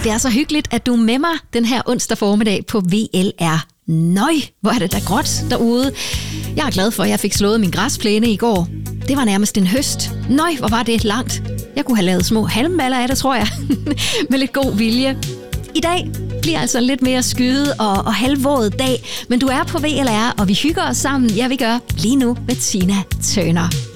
Det er så hyggeligt, at du er med mig den her onsdag formiddag på VLR. Nøj, hvor er det da gråt derude. Jeg er glad for, at jeg fik slået min græsplæne i går. Det var nærmest en høst. Nøj, hvor var det langt. Jeg kunne have lavet små halmballer af det, tror jeg. Med lidt god vilje. I dag bliver altså en lidt mere skyde og halvvåd dag. Men du er på VLR, og vi hygger os sammen. Ja, vi gør lige nu med Tina Turner.